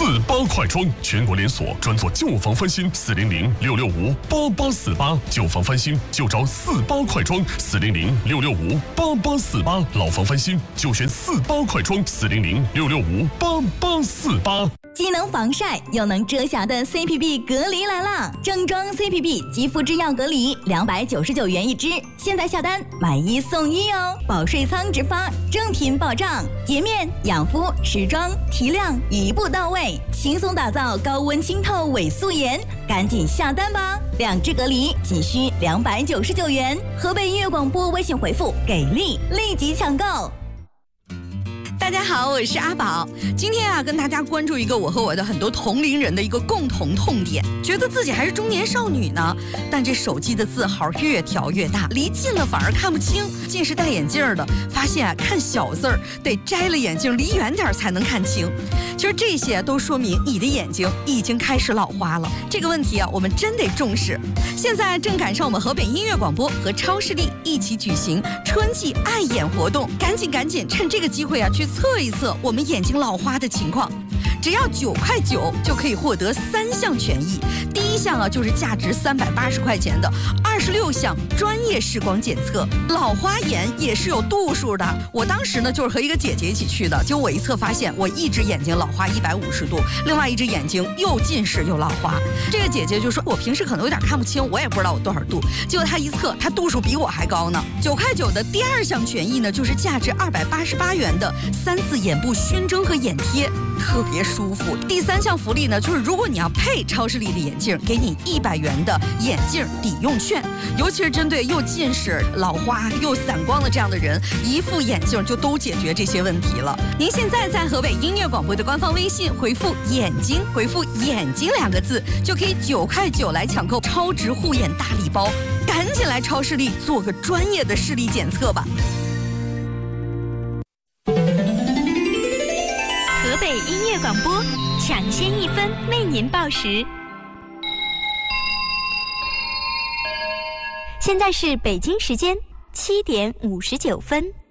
48快装，全国连锁，专做旧房翻新，400-665-8848，旧房翻新就找48快装，400-665-8848，老房翻新就选48快装，400-665-8848。 既能防晒又能遮瑕的 CPB 隔离来啦！正装 CPB 肌肤之钥隔离299元一支，现在下单买1送1哦！保税仓直发，正品保障，洁面、养肤、持妆、提亮一步到位，轻松打造高温清透伪素颜，赶紧下单吧！2支隔离仅需299元，河北音乐广播微信回复“给力”立即抢购。 大家好，我是阿宝。今天跟大家关注一个我和我的很多同龄人的一个共同痛点，觉得自己还是中年少女呢，但这手机的字号越调越大，离近了反而看不清。近视戴眼镜的发现看小字儿得摘了眼镜离远点才能看清。其实这些都说明你的眼睛已经开始老花了。这个问题我们真得重视。现在正赶上我们河北音乐广播和超视力一起举行春季爱眼活动，赶紧趁这个机会去测一测我们眼睛老花的情况。只要9块9就可以获得3项权益。第一项就是价值380块钱的26项专业视光检测。老花眼也是有度数的。我当时就是和一个姐姐一起去的，结果我一测发现我一只眼睛老花150度，另外一只眼睛又近视又老花。这个姐姐就说我平时可能有点看不清，我也不知道我多少度，结果她一测，她度数比我还高呢。9块9的第2项权益呢，就是价值288元的3次眼部熏蒸和眼贴，特别舒服。第3项福利呢，就是如果你要配超视力的眼镜，给你100元的眼镜抵用券，尤其是针对又近视、老花又散光的这样的人，一副眼镜就都解决这些问题了。您现在在河北音乐广播的官方微信回复“眼睛”，回复“眼睛”2个字，就可以9块9来抢购超值护眼大礼包。赶紧来超视力做个专业的视力检测吧。 河北音乐广播抢先1分为您报时。现在是北京时间7点59分。